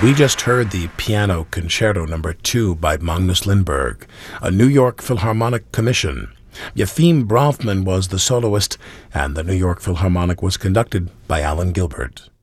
We just heard the Piano Concerto No. 2 by Magnus Lindberg, a New York Philharmonic commission. Yefim Bronfman was the soloist, and the New York Philharmonic was conducted by Alan Gilbert.